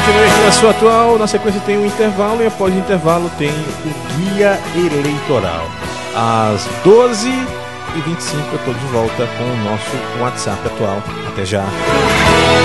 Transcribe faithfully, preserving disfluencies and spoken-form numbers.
Continue aqui na sua atual. Na sequência tem um intervalo e após o intervalo tem o Guia Eleitoral. Às doze e vinte e cinco eu estou de volta com o nosso WhatsApp atual. Até já.